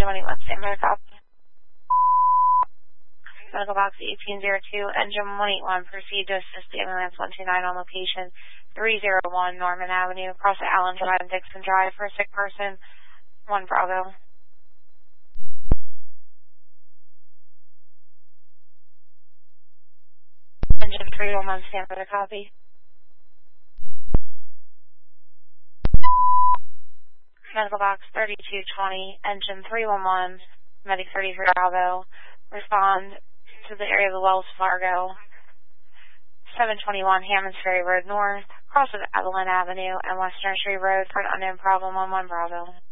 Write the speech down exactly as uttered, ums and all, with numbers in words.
Engine one eight one, stand by, copy. Medical box eighteen oh two, Engine one eight one, proceed to assist the ambulance one two nine on location three oh one Norman Avenue, across the Allen Drive and Dixon Drive for a sick person, one Bravo. Engine three one one, stand by to copy. Medical box thirty-two twenty, Engine three one one, Medic thirty-three Bravo, respond to the area of the Wells Fargo, seven twenty-one Hammonds Ferry Road North, across of Evelyn Avenue and Western Street Road for an unknown problem on one Bravo.